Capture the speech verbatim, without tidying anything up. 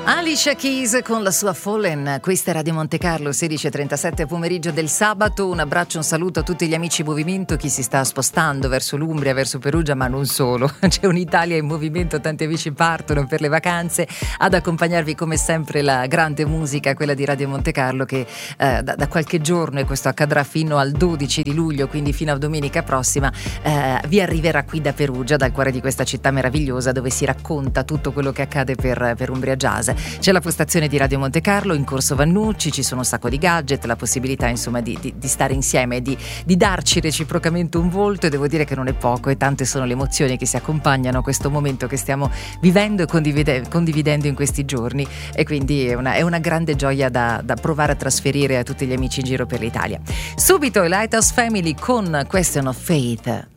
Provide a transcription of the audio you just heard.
Alicia Keys con la sua Fallen. Questa è Radio Monte Carlo, sedici e trentasette pomeriggio del sabato. Un abbraccio, un saluto a tutti gli amici in movimento, chi si sta spostando verso l'Umbria, verso Perugia, ma non solo. C'è un'Italia in movimento, tanti amici partono per le vacanze. Ad accompagnarvi come sempre la grande musica, quella di Radio Monte Carlo, che eh, da, da qualche giorno, e questo accadrà fino al dodici di luglio, quindi fino a domenica prossima, eh, vi arriverà qui da Perugia, dal cuore di questa città meravigliosa, dove si racconta tutto quello che accade per, per Umbria Jazz. C'è la postazione di Radio Monte Carlo in Corso Vannucci, ci sono un sacco di gadget, la possibilità insomma di, di, di stare insieme, di, di darci reciprocamente un volto, e devo dire che non è poco, e tante sono le emozioni che si accompagnano a questo momento che stiamo vivendo e condivide, condividendo in questi giorni, e quindi è una, è una grande gioia da, da provare a trasferire a tutti gli amici in giro per l'Italia. Subito i Lighthouse Family con Question of Faith.